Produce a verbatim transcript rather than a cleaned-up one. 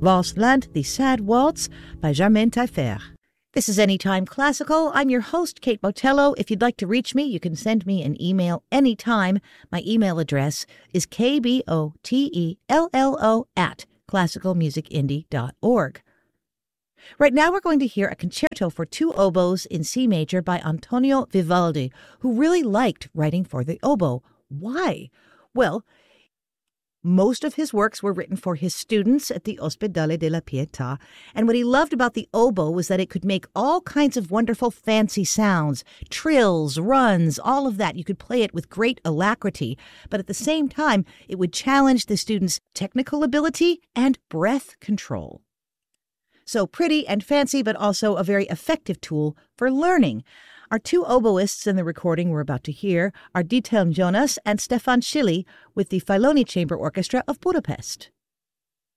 Valsland, the Sad Waltz by Germaine Taillefer. This is Anytime Classical. I'm your host, Kate Botello. If you'd like to reach me, you can send me an email anytime. My email address is k b o t e l l o at classical music indie dot org. Right now we're going to hear a concerto for two oboes in C major by Antonio Vivaldi, who really liked writing for the oboe. Why? Well, most of his works were written for his students at the Ospedale della Pietà, and what he loved about the oboe was that it could make all kinds of wonderful fancy sounds, trills, runs, all of that. You could play it with great alacrity, but at the same time, it would challenge the students' technical ability and breath control. So pretty and fancy, but also a very effective tool for learning. Our two oboists in the recording we're about to hear are Dieter Jonas and Stefan Schilly with the Filoni Chamber Orchestra of Budapest.